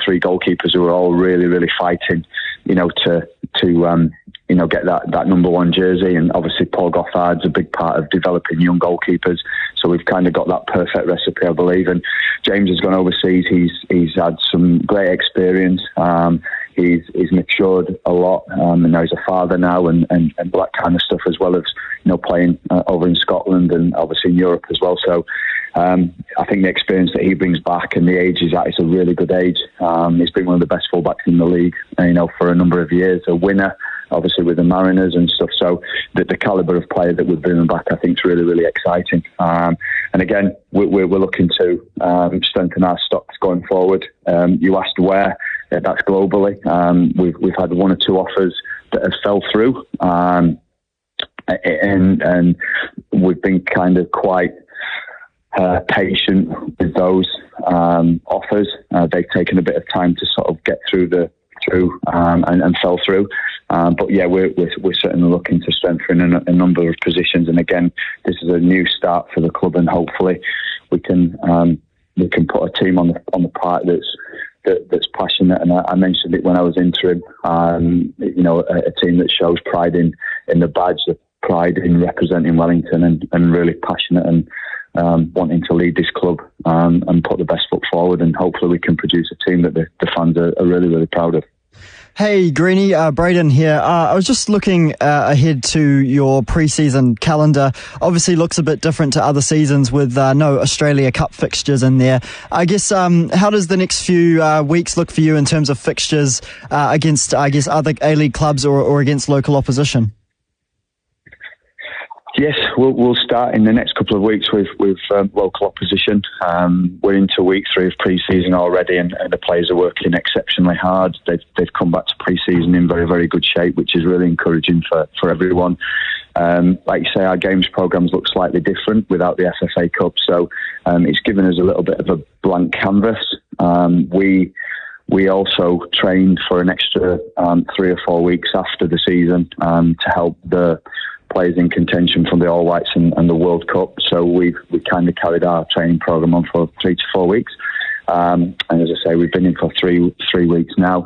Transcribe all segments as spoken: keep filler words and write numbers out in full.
three goalkeepers who are all really, really fighting, you know, to to um, you know get that, that number one jersey. And obviously Paul Gothard's a big part of developing young goalkeepers. So we've kind of got that perfect recipe, I believe. And James has gone overseas. He's he's had some great experience. Um, he's he's matured a lot, um, and now he's a father now, and, and, and that kind of stuff, as well as, you know, playing uh, over in Scotland and obviously in Europe as well. So um, I think the experience that he brings back and the age he's at is a really good age. Um, he's been one of the best fullbacks in the league, uh, you know, for a number of years. A winner, obviously, with the Mariners and stuff. So the, the calibre of player that we're bringing back, I think, is really, really exciting. Um, and again, we, we're, we're looking to um, strengthen our stocks going forward. Um, you asked where. Uh, that's globally. Um, we've we've had one or two offers that have fell through, um, and and we've been kind of quite uh, patient with those um, offers. Uh, they've taken a bit of time to sort of get through the through um, and, and fell through. Um, but yeah, we're, we're we're certainly looking to strengthen a, a number of positions. And again, this is a new start for the club, and hopefully we can um, we can put a team on the on the park that's that, that's passionate. And I, I mentioned it when I was interim. Um, you know, a, a team that shows pride in in the badge, the pride in representing Wellington, and, and really passionate and um, wanting to lead this club um, and put the best foot forward. And hopefully we can produce a team that the, the fans are, are really really proud of. Hey, Greenie, uh, Braden here. Uh, I was just looking uh, ahead to your pre-season calendar. Obviously looks a bit different to other seasons with uh, no Australia Cup fixtures in there. I guess, um, how does the next few uh, weeks look for you in terms of fixtures uh, against, I guess, other A-League clubs or, or against local opposition? Yes, we'll, we'll start in the next couple of weeks with, with um, local opposition. Um, we're into week three of pre-season already, and, and the players are working exceptionally hard. They've, they've come back to pre-season in very, very good shape, which is really encouraging for, for everyone. Um, like you say, our games programmes look slightly different without the F F A Cup, so um, it's given us a little bit of a blank canvas. Um, we we also trained for an extra um, three or four weeks after the season um, to help the players in contention from the All Whites and, and the World Cup. So we've we kind of carried our training programme on for three to four weeks. Um, and as I say, we've been in for three three weeks now.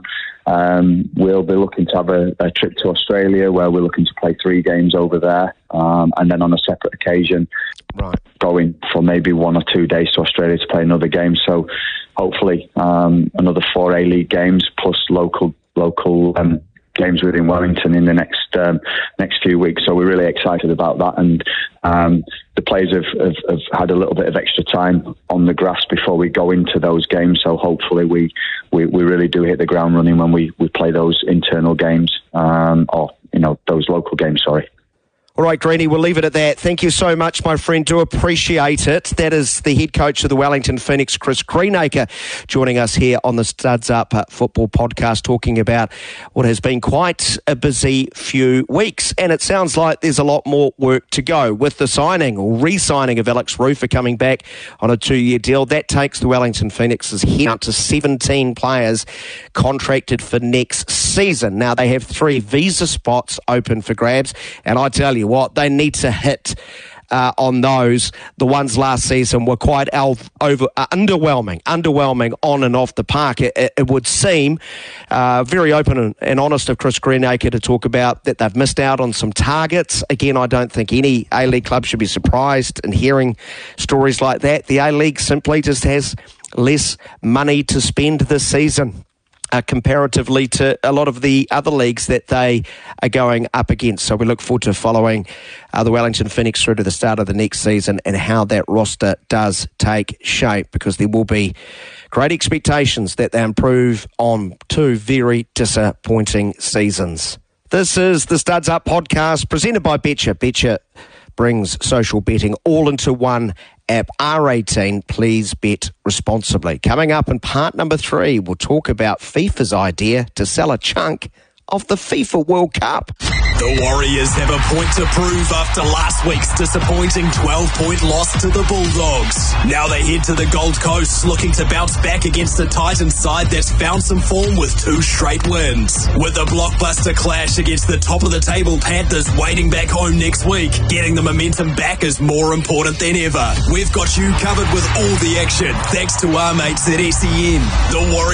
Um, we'll be looking to have a, a trip to Australia where we're looking to play three games over there, um, and then on a separate occasion, right, going for maybe one or two days to Australia to play another game. So hopefully um, another four A-League games plus local local. Um, games within Wellington in the next um, next few weeks, so we're really excited about that. And um, the players have, have, have had a little bit of extra time on the grass before we go into those games, so hopefully we, we, we really do hit the ground running when we, we play those internal games, um, or you know those local games, sorry. All right, Greenie, we'll leave it at that. Thank you so much, my friend. Do appreciate it. That is the head coach of the Wellington Phoenix, Chris Greenacre, joining us here on the Studs Up Football Podcast, talking about what has been quite a busy few weeks. And it sounds like there's a lot more work to go with the signing or re-signing of Alex Rufer coming back on a two-year deal. That takes the Wellington Phoenix's head up to seventeen players contracted for next season. Now, they have three visa spots open for grabs, and I tell you what, they need to hit uh, on those. The ones last season were quite alv- over uh, underwhelming, underwhelming on and off the park. It, it, it would seem uh, very open and, and honest of Chris Greenacre to talk about that they've missed out on some targets. Again, I don't think any A-League club should be surprised in hearing stories like that. The A-League simply just has less money to spend this season. Uh, comparatively to a lot of the other leagues that they are going up against. So we look forward to following uh, the Wellington Phoenix through to the start of the next season and how that roster does take shape, because there will be great expectations that they improve on two very disappointing seasons. This is the Studs Up podcast presented by Betcha. Betcha brings social betting all into one app. R eighteen, please bet responsibly. Coming up in part number three, we'll talk about FIFA's idea to sell a chunk of the FIFA World Cup. The Warriors have a point to prove after last week's disappointing twelve-point loss to the Bulldogs. Now they head to the Gold Coast looking to bounce back against the Titans side that's found some form with two straight wins. With a blockbuster clash against the top-of-the-table Panthers waiting back home next week, getting the momentum back is more important than ever. We've got you covered with all the action thanks to our mates at S E N. The Warriors